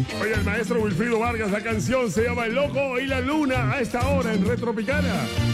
Oye, el maestro Wilfrido Vargas, la canción se llama El Loco y la Luna a esta hora en Retropicana.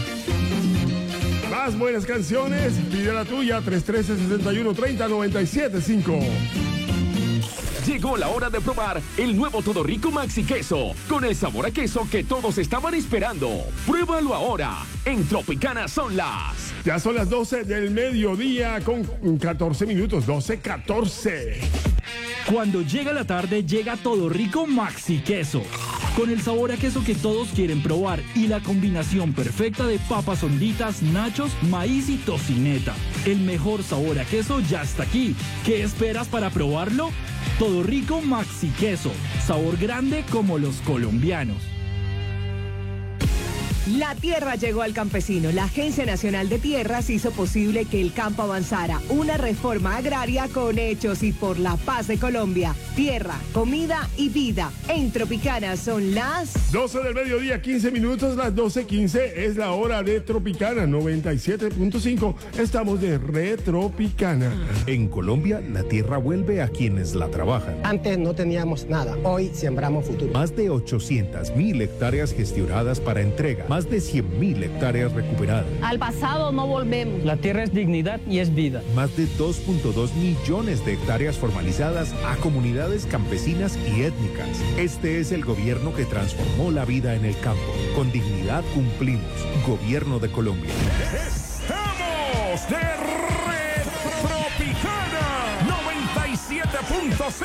Más buenas canciones, pide la tuya, 313-6130-975. Llegó la hora de probar el nuevo Todo Rico Maxi Queso, con el sabor a queso que todos estaban esperando. Pruébalo ahora. En Tropicana son las... Ya son las 12 del mediodía con 14 minutos, 12:14. Cuando llega la tarde, llega Todo Rico Maxi Queso. Con el sabor a queso que todos quieren probar y la combinación perfecta de papas honditas, nachos, maíz y tocineta. El mejor sabor a queso ya está aquí. ¿Qué esperas para probarlo? Todo Rico Maxi Queso. Sabor grande como los colombianos. La tierra llegó al campesino. La Agencia Nacional de Tierras hizo posible que el campo avanzara. Una reforma agraria con hechos y por la paz de Colombia. Tierra, comida y vida. En Tropicana son las 12 del mediodía, 15 minutos, las 12:15 es la hora de Tropicana 97.5. Estamos de Retropicana. En Colombia, la tierra vuelve a quienes la trabajan. Antes no teníamos nada, hoy sembramos futuro. Más de 800.000 hectáreas gestionadas para entrega. Más de 100.000 hectáreas recuperadas. Al pasado no volvemos. La tierra es dignidad y es vida. Más de 2.2 millones de hectáreas formalizadas a comunidades campesinas y étnicas. Este es el gobierno que transformó la vida en el campo. Con dignidad cumplimos. Gobierno de Colombia. ¡Estamos de Retropicana 97.5!